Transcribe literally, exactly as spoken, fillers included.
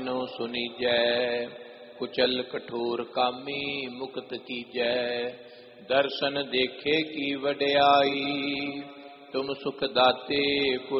No सुनी जय, कुचल कठोर कामी मुक्त की जय। दर्शन देखे की वड्याई, तुम सुख दाते